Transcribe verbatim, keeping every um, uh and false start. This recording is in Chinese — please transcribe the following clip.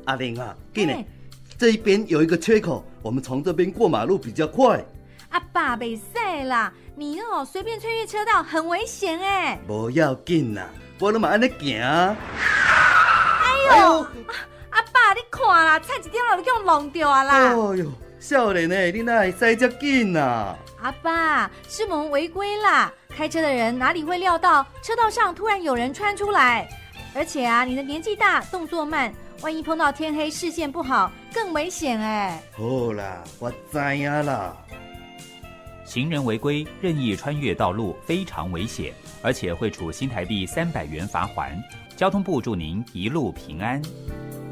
阿玲啊，进来，这一边有一个缺口，我们从这边过马路比较快。 阿爸，袂使啦，你哦随便穿越车道很危险哎。 不要紧啦，我都嘛安尼行。 哎呦，啊、阿爸你看啦，差一点就给我弄掉啊啦！ 哎呦，少年诶，你哪会驶这紧啊？ 阿爸，是我们违规啦！开车的人哪里会料到车道上突然有人穿出来？而且啊，你的年纪大，动作慢，万一碰到天黑视线不好，更危险哎。 好啦，我知影啦。 行人违规任意穿越道路非常危险，而且会处新台币三百元罚锾。交通部祝您一路平安。